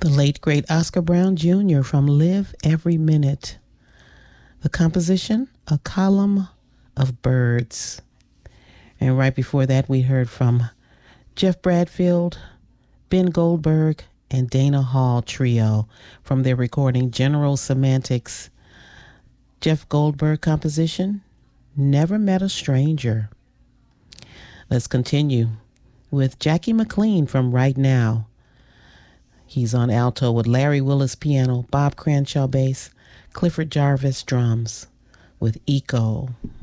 The late great Oscar Brown Jr. from Live Every Minute. The composition, A Column of Birds. And right before that, we heard from Jeff Bradfield, Ben Goldberg, and Dana Hall Trio from their recording General Semantics. Jeff Goldberg composition, Never Met a Stranger. Let's continue with Jackie McLean from Right Now. He's on alto with Larry Willis piano, Bob Cranshaw bass, Clifford Jarvis drums with Eco.